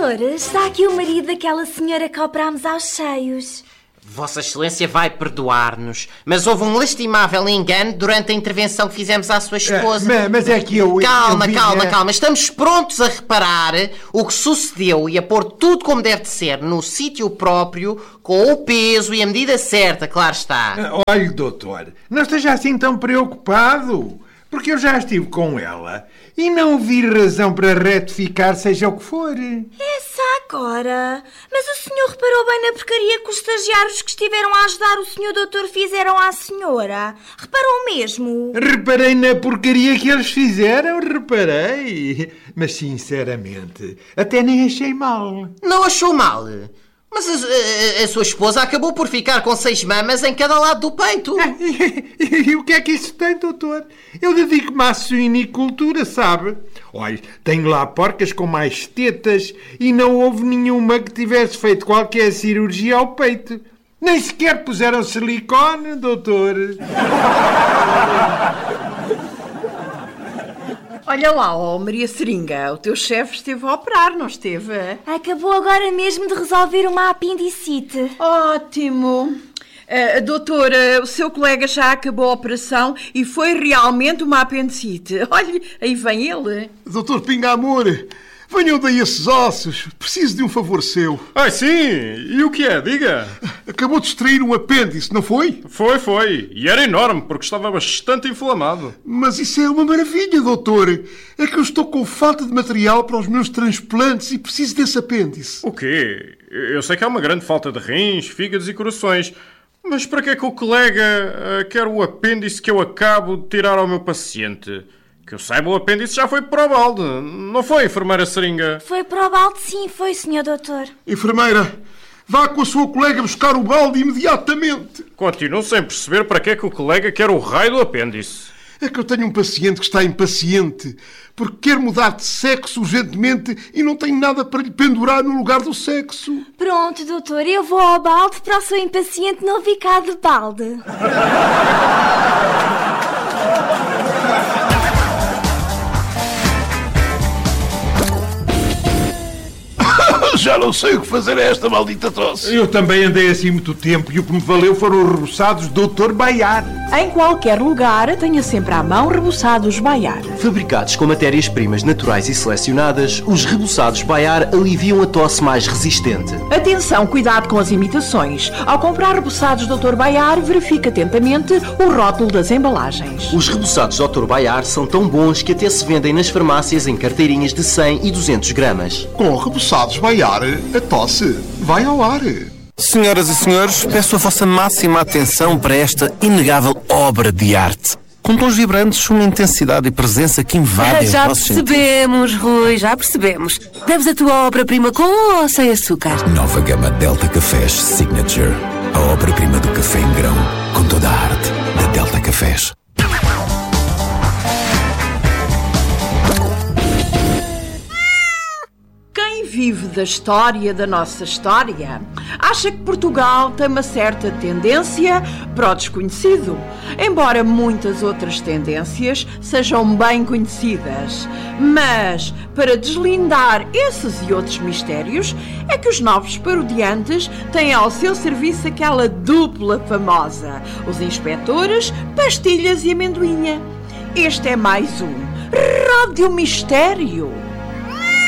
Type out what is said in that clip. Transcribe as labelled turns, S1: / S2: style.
S1: Doutor, está aqui o marido daquela senhora que operámos aos seios.
S2: Vossa Excelência vai perdoar-nos, mas houve um lastimável engano durante a intervenção que fizemos à sua esposa.
S3: Mas é que eu...
S2: Calma. Estamos prontos a reparar o que sucedeu e a pôr tudo como deve de ser, no sítio próprio, com o peso e a medida certa, claro está.
S3: Olhe, doutor, não esteja assim tão preocupado, porque eu já estive com ela e não vi razão para retificar seja o que for.
S1: Essa agora? Mas o senhor reparou bem na porcaria que os estagiários que estiveram a ajudar o senhor doutor fizeram à senhora? Reparou mesmo?
S3: Reparei na porcaria que eles fizeram, reparei. Mas, sinceramente, até nem achei mal.
S2: Não achou mal? Mas a sua esposa acabou por ficar com 6 mamas em cada lado do peito.
S3: E o que é que isso tem, doutor? Eu dedico-me à suinicultura, sabe? Olha, tenho lá porcas com mais tetas e não houve nenhuma que tivesse feito qualquer cirurgia ao peito. Nem sequer puseram silicone, doutor.
S4: Olha lá, Maria Seringa, o teu chefe esteve a operar, não esteve?
S1: Acabou agora mesmo de resolver uma apendicite.
S4: Ótimo. Doutora, o seu colega já acabou a operação e foi realmente uma apendicite. Olha, aí vem ele.
S5: Doutor Pinga Amor, venham daí esses ossos. Preciso de um favor seu.
S6: Sim. E o que é? Diga.
S5: Acabou de extrair um apêndice, não foi?
S6: Foi. E era enorme, porque estava bastante inflamado.
S5: Mas isso é uma maravilha, doutor. É que eu estou com falta de material para os meus transplantes e preciso desse apêndice.
S6: O quê? Eu sei que há uma grande falta de rins, fígados e corações. Mas para que é que o colega quer o apêndice que eu acabo de tirar ao meu paciente? Que eu saiba, o apêndice já foi para o balde. Não foi, enfermeira Seringa?
S1: Foi para o balde, sim, foi, senhor doutor.
S5: Enfermeira, vá com a sua colega buscar o balde imediatamente.
S6: Continuo sem perceber para que é que o colega quer o raio do apêndice.
S5: É que eu tenho um paciente que está impaciente, porque quer mudar de sexo urgentemente e não tem nada para lhe pendurar no lugar do sexo.
S1: Pronto, doutor, eu vou ao balde para o seu impaciente não ficar de balde.
S5: Já não sei o que fazer a esta maldita tosse.
S3: Eu também andei assim muito tempo e o que me valeu foram os reboçados Dr. Baiar.
S4: Em qualquer lugar, tenha sempre à mão reboçados Baiar.
S7: Fabricados com matérias-primas naturais e selecionadas, os reboçados Baiar aliviam a tosse mais resistente.
S4: Atenção, cuidado com as imitações. Ao comprar reboçados Dr. Baiar, verifique atentamente o rótulo das embalagens.
S7: Os reboçados Dr. Baiar são tão bons que até se vendem nas farmácias em carteirinhas de 100 e 200 gramas.
S5: Com reboçados Baiar, a tosse vai ao ar.
S8: Senhoras e senhores, peço a vossa máxima atenção para esta inegável obra de arte. Com tons vibrantes, uma intensidade e presença que invadem os vossos sentidos.
S9: Já percebemos, Rui, já percebemos. Deves a tua obra-prima com ou sem açúcar?
S8: Nova gama Delta Cafés Signature. A obra-prima do café em grão, com toda a arte da Delta Cafés.
S4: Vive da história da nossa história, acha que Portugal tem uma certa tendência para o desconhecido, embora muitas outras tendências sejam bem conhecidas. Mas, para deslindar esses e outros mistérios, é que os novos parodiantes têm ao seu serviço aquela dupla famosa, os inspetores, pastilhas e amendoinha. Este é mais um Rádio Mistério.